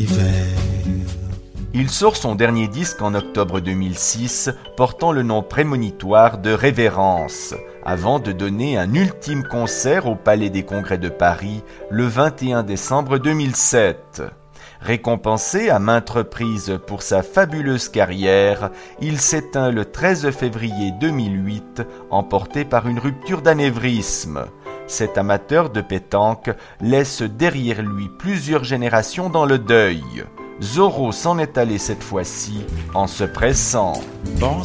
l'hiver. Il sort son dernier disque en octobre 2006, portant le nom prémonitoire de Révérence, avant de donner un ultime concert au Palais des Congrès de Paris le 21 décembre 2007. Récompensé à maintes reprises pour sa fabuleuse carrière, il s'éteint le 13 février 2008, emporté par une rupture d'anévrisme. Cet amateur de pétanque laisse derrière lui plusieurs générations dans le deuil. Zorro s'en est allé cette fois-ci en se pressant.